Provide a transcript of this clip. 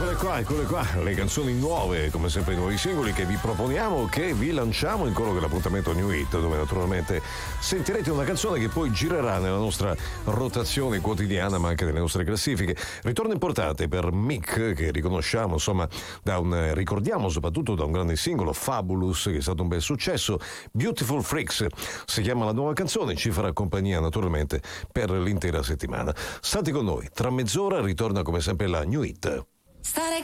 Eccole qua, le canzoni nuove, come sempre i nuovi singoli che vi proponiamo, che vi lanciamo in quello che è l'appuntamento New Hit, dove naturalmente sentirete una canzone che poi girerà nella nostra rotazione quotidiana, ma anche nelle nostre classifiche. Ritorno importante per Mick, che riconosciamo, insomma, ricordiamo soprattutto da un grande singolo, Fabulous, che è stato un bel successo. Beautiful Freaks si chiama la nuova canzone, ci farà compagnia naturalmente per l'intera settimana. State con noi, tra mezz'ora ritorna come sempre la New Hit. Stare